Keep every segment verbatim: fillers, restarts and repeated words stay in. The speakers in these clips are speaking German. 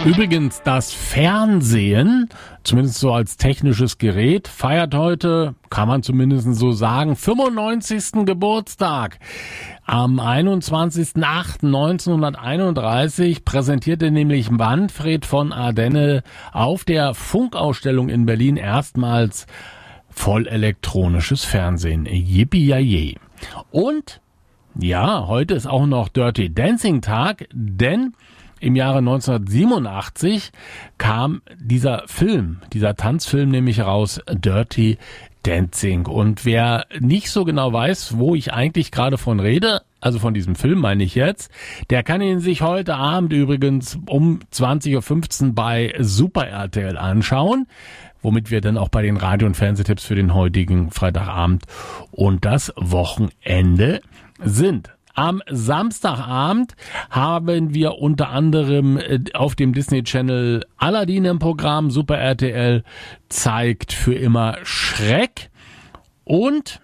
Übrigens, das Fernsehen, zumindest so als technisches Gerät, feiert heute, kann man zumindest so sagen, fünfundneunzigsten Geburtstag. Am einundzwanzigsten achten neunzehnhunderteinunddreißig präsentierte nämlich Manfred von Ardenne auf der Funkausstellung in Berlin erstmals vollelektronisches Fernsehen. Yippie-yay. Und ja, heute ist auch noch Dirty Dancing Tag, denn im Jahre neunzehnhundertsiebenundachtzig kam dieser Film, dieser Tanzfilm nämlich raus, Dirty Dancing. Und wer nicht so genau weiß, wo ich eigentlich gerade von rede, also von diesem Film meine ich jetzt, der kann ihn sich heute Abend übrigens um zwanzig Uhr fünfzehn bei Super R T L anschauen, womit wir dann auch bei den Radio- und Fernsehtipps für den heutigen Freitagabend und das Wochenende sind. Am Samstagabend haben wir unter anderem auf dem Disney Channel Aladdin im Programm. Super R T L zeigt für immer Schreck und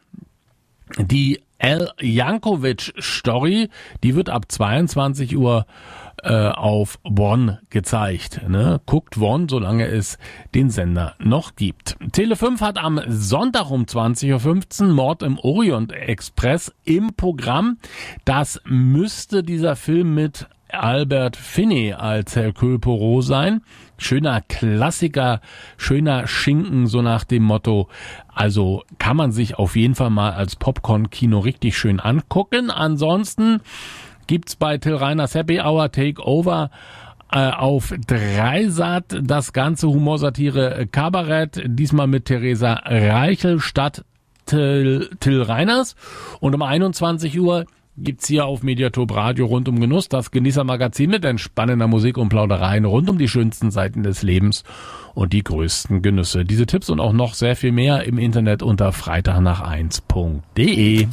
die El Jankovic Story, die wird ab zweiundzwanzig Uhr äh, auf One gezeigt. Ne? Guckt One, solange es den Sender noch gibt. Tele fünf hat am Sonntag um zwanzig Uhr fünfzehn Mord im Orient Express im Programm. Das müsste dieser Film mit Albert Finney als Hercule Poirot sein. Schöner Klassiker, schöner Schinken, so nach dem Motto. Also kann man sich auf jeden Fall mal als Popcorn-Kino richtig schön angucken. Ansonsten gibt's bei Till Reiners Happy Hour Takeover äh, auf Dreisat das ganze Humorsatire Kabarett, diesmal mit Theresa Reichel statt Till, Till Reiners. Und um einundzwanzig Uhr gibt's hier auf Mediatop Radio rund um Genuss das Genießermagazin mit entspannender Musik und Plaudereien rund um die schönsten Seiten des Lebens und die größten Genüsse. Diese Tipps und auch noch sehr viel mehr im Internet unter freitag nach eins punkt de.